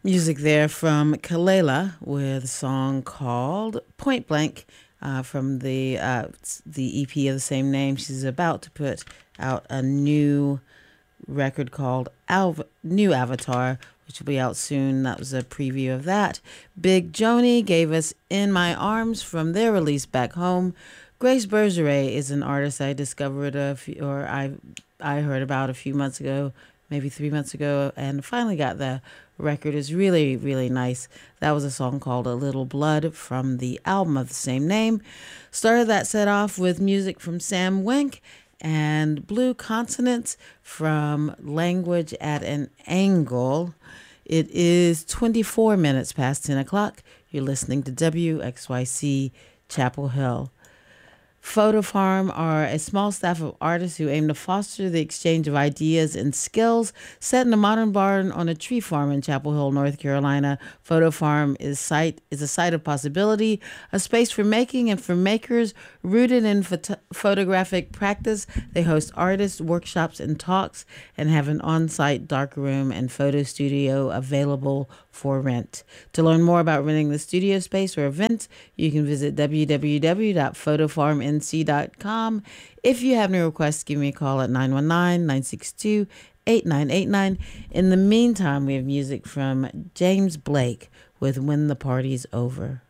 Music there from Kalela with a song called Point Blank from the EP of the same name. She's about to put out a new record called New Avatar, which will be out soon. That was a preview of that. Big Joni gave us In My Arms from their release back home. Grace Bergeret is an artist I discovered I heard about a few months ago, maybe 3 months ago, and finally got the record. Is really, really nice. That was a song called A Little Blood from the album of the same name. Started that set off with music from Sam Wenck and Blue Consonants from Language at an Angle. It is 24 minutes past 10 o'clock. You're listening to WXYC Chapel Hill. Photo Farm are a small staff of artists who aim to foster the exchange of ideas and skills. Set in a modern barn on a tree farm in Chapel Hill, North Carolina, Photo Farm is a site of possibility, a space for making and for makers rooted in photographic practice. They host artists, workshops, and talks, and have an on-site darkroom and photo studio available for rent. To learn more about renting the studio space or events, you can visit www.photofarmnc.com. If you have any requests, give me a call at 919-962-8989. In the meantime, we have music from James Blake with When the Party's Over.